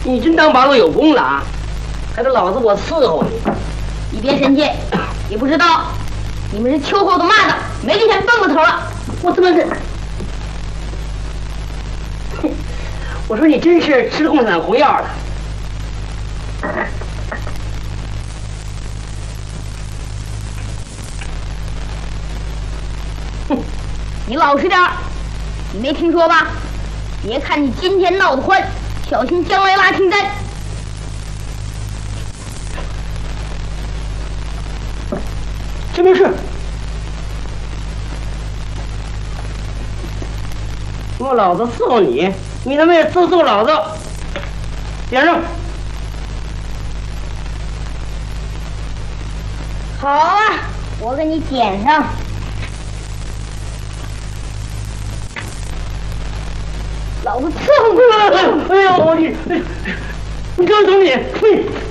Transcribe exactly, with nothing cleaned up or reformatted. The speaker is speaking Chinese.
你真当八路有功了啊？还得老子我伺候你？ 你别生气，你不知道，你们是秋后的蚂蚱，没这天蹦个头了。 我他妈是，我说你真是吃了共产红药了。 哼，你老实点儿，你没听说吧？别看你今天闹得欢，小心将来拉清单。 这没事。我老子伺候你，你他妈也伺候老子。点上。 好啊，我给你点上。老子伺候过来了。哎呦，你你你告诉你，嘿。